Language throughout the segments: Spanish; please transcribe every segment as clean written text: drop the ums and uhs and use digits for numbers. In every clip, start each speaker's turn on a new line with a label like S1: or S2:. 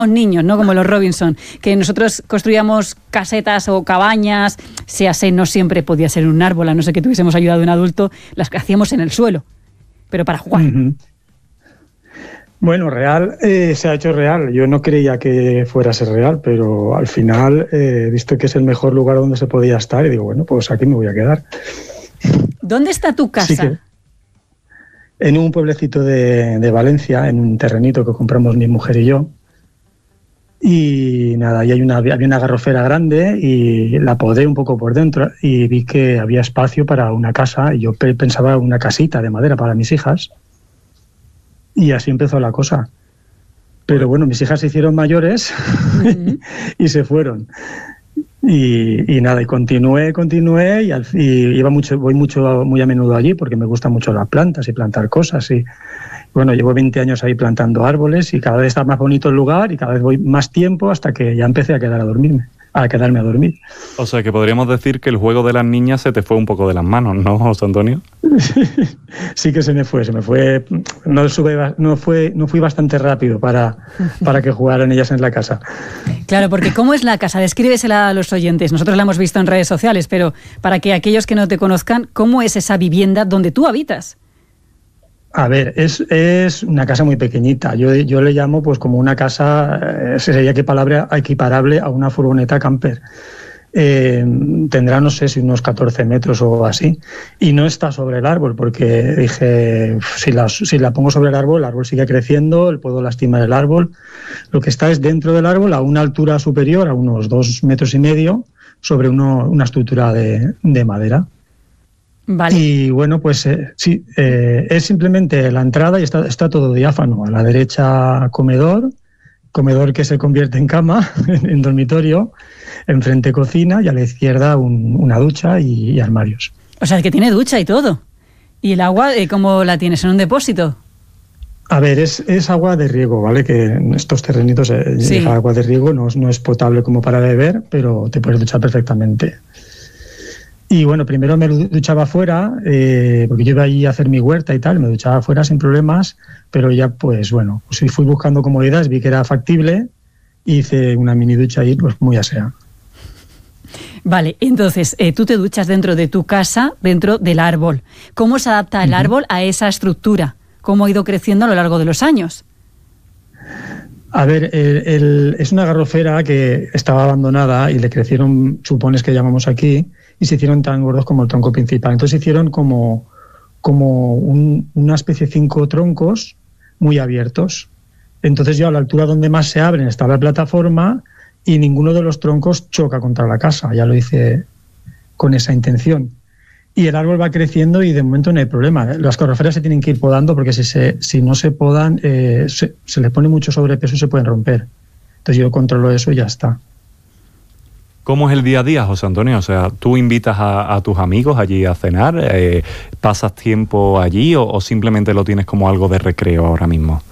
S1: niños, ¿no? Como los Robinson, que nosotros construíamos casetas o cabañas, no siempre podía ser un árbol, a no ser que tuviésemos ayuda de un adulto, las que hacíamos en el suelo, pero para jugar.
S2: Uh-huh. Bueno, real, se ha hecho real. Yo no creía que fuera a ser real, pero al final he visto que es el mejor lugar donde se podía estar y digo, bueno, pues aquí me voy a quedar.
S1: ¿Dónde está tu casa?
S2: Sí, en un pueblecito de Valencia, en un terrenito que compramos mi mujer y yo. Y nada, ahí había una garrofera grande y la podé un poco por dentro y vi que había espacio para una casa y yo pensaba una casita de madera para mis hijas y así empezó la cosa. Pero bueno, mis hijas se hicieron mayores uh-huh. y se fueron. Y nada, y continué y voy muy a menudo allí porque me gustan mucho las plantas y plantar cosas y bueno, llevo 20 años ahí plantando árboles y cada vez está más bonito el lugar y cada vez voy más tiempo hasta que ya empecé a quedarme a dormir. O
S3: sea que podríamos decir que el juego de las niñas se te fue un poco de las manos, ¿no, José Antonio?
S2: Sí que se me fue. No fui bastante rápido para que jugaran ellas en la casa.
S1: Claro, porque ¿cómo es la casa? Descríbesela a los oyentes. Nosotros la hemos visto en redes sociales, pero para que aquellos que no te conozcan, ¿cómo es esa vivienda donde tú habitas?
S2: A ver, es una casa muy pequeñita. Yo le llamo pues como una casa, sería equiparable a una furgoneta camper. Tendrá, no sé si unos 14 metros o así. Y no está sobre el árbol, porque dije, si la pongo sobre el árbol sigue creciendo, puedo lastimar el árbol. Lo que está es dentro del árbol, a una altura superior, a unos 2,5 metros, sobre una estructura de madera.
S1: Vale.
S2: Y bueno, pues sí, es simplemente la entrada y está todo diáfano. A la derecha comedor que se convierte en cama, en dormitorio, enfrente cocina y a la izquierda una ducha y armarios.
S1: O sea, que tiene ducha y todo. ¿Y el agua cómo la tienes? ¿En un depósito?
S2: A ver, es agua de riego, ¿vale? Que en estos terrenitos llega agua de riego, no es potable como para beber, pero te puedes duchar perfectamente. Y bueno, primero me duchaba afuera, porque yo iba allí a hacer mi huerta y tal, me duchaba afuera sin problemas, pero ya pues bueno, pues fui buscando comodidades, vi que era factible, y hice una mini ducha ahí, pues muy asea.
S1: Vale, entonces tú te duchas dentro de tu casa, dentro del árbol. ¿Cómo se adapta el árbol a esa estructura? ¿Cómo ha ido creciendo a lo largo de los años?
S2: A ver, es una garrofera que estaba abandonada y le crecieron chupones que llamamos aquí, y se hicieron tan gordos como el tronco principal. Entonces hicieron como una especie de 5 troncos muy abiertos. Entonces yo a la altura donde más se abren está la plataforma y ninguno de los troncos choca contra la casa. Ya lo hice con esa intención. Y el árbol va creciendo y de momento no hay problema. Las garroferas se tienen que ir podando porque si no se podan, se les pone mucho sobrepeso y se pueden romper. Entonces yo controlo eso y ya está.
S3: ¿Cómo es el día a día, José Antonio? O sea, ¿tú invitas a tus amigos allí a cenar? ¿Pasas tiempo allí o simplemente lo tienes como algo de recreo ahora mismo?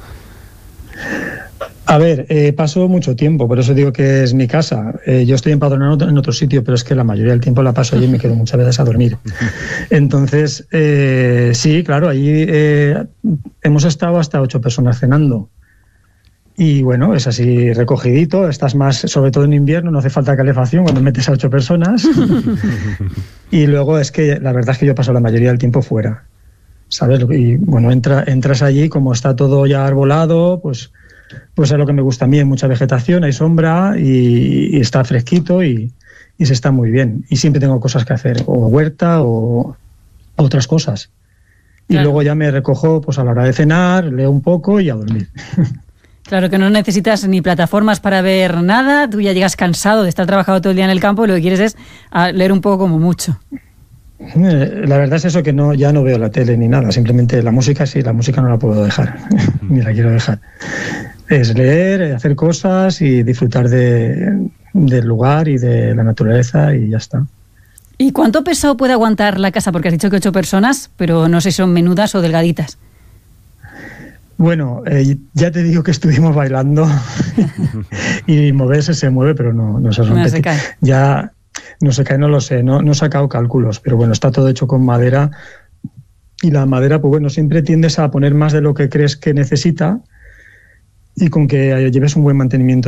S2: A ver, paso mucho tiempo, por eso digo que es mi casa. Yo estoy empadronado en otro sitio, pero es que la mayoría del tiempo la paso allí y me quedo muchas veces a dormir. Entonces, sí, claro, allí hemos estado hasta 8 personas cenando. Y bueno, es así recogidito, estás más, sobre todo en invierno, no hace falta calefacción cuando metes a 8 personas. Y luego es que la verdad es que yo paso la mayoría del tiempo fuera, ¿sabes? Y bueno, entras allí, como está todo ya arbolado, pues es lo que me gusta a mí, hay mucha vegetación, hay sombra y está fresquito y se está muy bien. Y siempre tengo cosas que hacer, o huerta o otras cosas. Y claro, luego ya me recojo pues a la hora de cenar, leo un poco y a dormir.
S1: Claro, que no necesitas ni plataformas para ver nada, tú ya llegas cansado de estar trabajando todo el día en el campo y lo que quieres es leer un poco como mucho.
S2: La verdad es eso, que ya no veo la tele ni nada, simplemente la música sí, la música no la puedo dejar, ni la quiero dejar. Es leer, hacer cosas y disfrutar del lugar y de la naturaleza y ya está.
S1: ¿Y cuánto peso puede aguantar la casa? Porque has dicho que 8 personas, pero no sé si son menudas o delgaditas.
S2: Bueno, ya te digo que estuvimos bailando y moverse se mueve, pero no se rompe.
S1: No se cae.
S2: Ya no se cae, no lo sé, no he sacado cálculos, pero bueno, está todo hecho con madera y la madera, pues bueno, siempre tiendes a poner más de lo que crees que necesita y con que lleves un buen mantenimiento